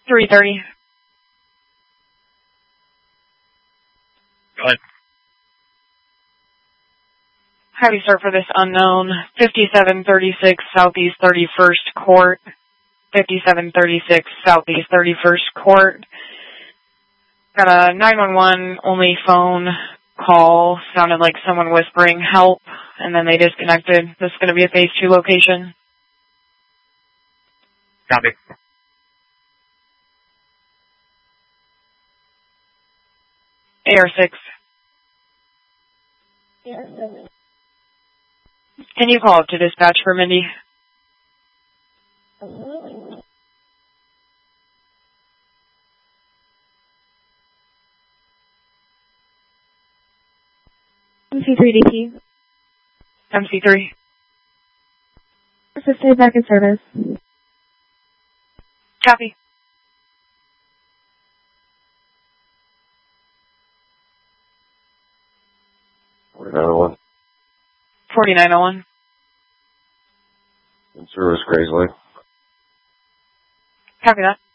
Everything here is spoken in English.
330. Go ahead. Have you start for this unknown, 5736 Southeast 31st Court. 5736 Southeast 31st Court. Got a 911 only phone call. Sounded like someone whispering help, and then they disconnected. This is going to be a phase 2 location. Copy. AR6. Can you call up to dispatch for Mindy? MC3DP. MC3. Assisted back in service. Copy. Another one. 4901. In service, Graysley. Copy that.